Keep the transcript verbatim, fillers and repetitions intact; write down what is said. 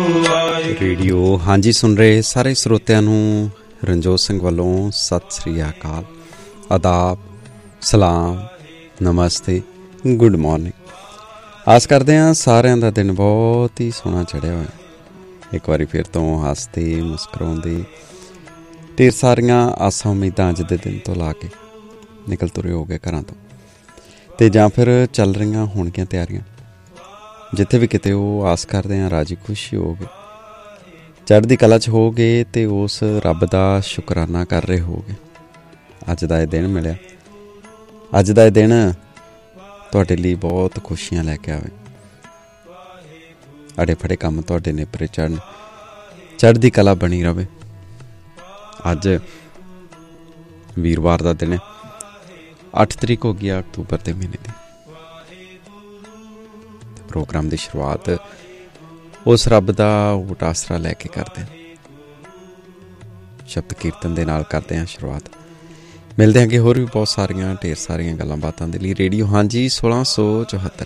Radio ਹਾਂਜੀ ਸੁਣ ਰਹੇ ਸਾਰੇ ਸਰੋਤਿਆਂ ਨੂੰ ਰਣਜੋਤ ਸਿੰਘ ਵੱਲੋਂ ਸਤਿ ਸ੍ਰੀ ਅਕਾਲ, ਆਦਾਬ, ਸਲਾਮ, ਨਮਸਤੇ, ਗੁੱਡ ਮਾਰਨਿੰਗ। ਆਸ ਕਰਦੇ ਹਾਂ ਸਾਰਿਆਂ ਦਾ ਦਿਨ ਬਹੁਤ ਹੀ ਸੋਹਣਾ ਚੜ੍ਹਿਆ ਹੋਇਆ। ਇੱਕ ਵਾਰੀ ਫਿਰ ਤੋਂ ਹੱਸਦੇ ਮੁਸਕਰਾਉਂਦੇ ਢੇਰ ਸਾਰੀਆਂ ਆਸਾਂ ਉਮੀਦਾਂ ਅੱਜ ਦੇ ਦਿਨ ਤੋਂ ਲਾ ਕੇ ਨਿਕਲ ਤੁਰੇ ਹੋ ਗਏ ਘਰਾਂ ਤੋਂ, ਅਤੇ ਜਾਂ ਫਿਰ ਚੱਲ ਰਹੀਆਂ ਹੋਣਗੀਆਂ ਤਿਆਰੀਆਂ। ਜਿੱਥੇ ਵੀ ਕਿਤੇ ਉਹ ਆਸ ਕਰਦੇ ਹਾਂ ਰਾਜੀ ਖੁਸ਼ੀ ਹੋਵੇ, ਚੜ੍ਹਦੀ ਕਲਾ 'ਚ ਹੋਗੇ ਅਤੇ ਉਸ ਰੱਬ ਦਾ ਸ਼ੁਕਰਾਨਾ ਕਰ ਰਹੇ ਹੋਗੇ। ਅੱਜ ਦਾ ਇਹ ਦਿਨ ਮਿਲਿਆ, ਅੱਜ ਦਾ ਇਹ ਦਿਨ ਤੁਹਾਡੇ ਲਈ ਬਹੁਤ ਖੁਸ਼ੀਆਂ ਲੈ ਕੇ ਆਵੇ। ਅੜੇ ਫੜੇ ਕੰਮ ਤੁਹਾਡੇ ਨੇਪਰੇ ਚੜ੍ਹਨ, ਚੜ੍ਹਦੀ ਕਲਾ ਬਣੀ ਰਹੇ। ਅੱਜ ਵੀਰਵਾਰ ਦਾ ਦਿਨ ਹੈ, ਅੱਠ ਤਰੀਕ ਹੋ ਗਈ ਆ ਅਕਤੂਬਰ ਦੇ ਮਹੀਨੇ ਦੀ। ਪ੍ਰੋਗਰਾਮ ਦੀ ਸ਼ੁਰੂਆਤ ਉਸ ਰੱਬ ਦਾ ਓਟ ਆਸਰਾ ਲੈ ਕੇ ਕਰਦੇ ਹਾਂ, ਸ਼ਬਦ ਕੀਰਤਨ ਦੇ ਨਾਲ ਕਰਦੇ ਹਾਂ ਸ਼ੁਰੂਆਤ। ਮਿਲਦੇ ਹਾਂ ਕਿ ਹੋਰ ਵੀ ਬਹੁਤ ਸਾਰੀਆਂ ਢੇਰ ਸਾਰੀਆਂ ਗੱਲਾਂ ਬਾਤਾਂ ਦੇ ਲਈ। ਰੇਡੀਓ ਹਾਂਜੀ ਸੋਲਾਂ ਸੌ ਚੁਹੱਤਰ